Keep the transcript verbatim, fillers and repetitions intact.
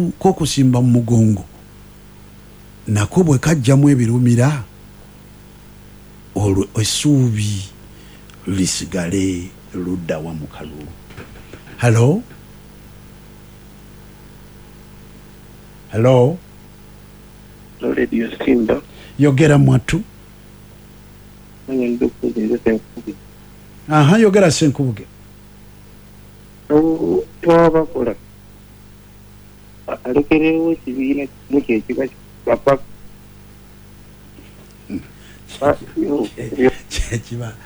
akantu k'okusimba mu mugongo nako bwe kajjamu ebirumira olwo essuubi lisigale luddawa mu kalulu. Hello? Hello? Radio Simba. Yogera mwatu? Aha, yogera Senkubuge. Oh, twaba kola. Alekerewo kibiina muke kiba papa. Kiba